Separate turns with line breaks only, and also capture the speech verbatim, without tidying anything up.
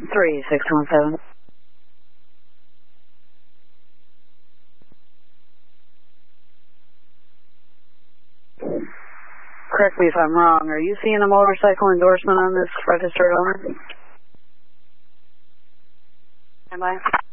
three six one seven. Correct me if I'm wrong. Are you seeing a motorcycle endorsement on this registered owner? Am I?